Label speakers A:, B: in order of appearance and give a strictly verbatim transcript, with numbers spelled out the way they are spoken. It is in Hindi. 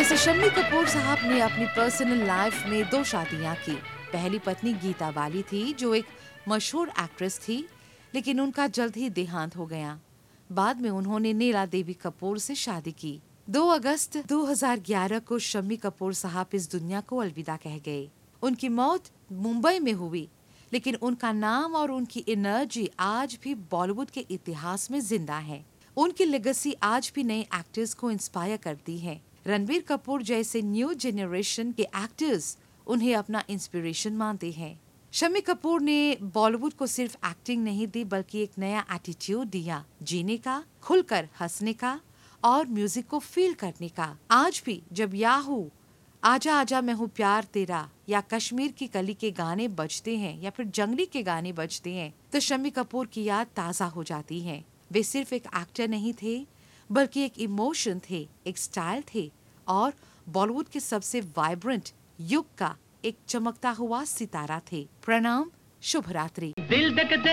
A: मिस्टर शम्मी कपूर साहब ने अपनी पर्सनल लाइफ में दो शादियां की। पहली पत्नी गीता बाली थी जो एक मशहूर एक्ट्रेस थी, लेकिन उनका जल्द ही देहांत हो गया। बाद में उन्होंने नीला देवी कपूर से शादी की। दो अगस्त दो हज़ार ग्यारह को शम्मी कपूर साहब इस दुनिया को अलविदा कह गए। उनकी मौत मुंबई में हुई, लेकिन उनका नाम और उनकी एनर्जी आज भी बॉलीवुड के इतिहास में जिंदा है। उनकी लेगेसी आज भी नए एक्टर्स को इंस्पायर करती है। रणबीर कपूर जैसे न्यू जनरेशन के एक्टर्स उन्हें अपना इंस्पिरेशन मानते हैं। शम्मी कपूर ने बॉलीवुड को सिर्फ एक्टिंग नहीं दी, बल्कि एक नया एटीट्यूड दिया, जीने का, खुलकर हंसने का और म्यूजिक को फील करने का। आज भी जब याहू, आजा आजा मैं हूँ प्यार तेरा या कश्मीर की कली के गाने बजते हैं या फिर जंगली के गाने बजते हैं, तो शम्मी कपूर की याद ताजा हो जाती है। वे सिर्फ एक एक्टर नहीं थे, बल्कि एक इमोशन थे, एक स्टाइल थे और बॉलीवुड के सबसे वाइब्रेंट युग का एक चमकता हुआ सितारा थे। प्रणाम, शुभ रात्रि।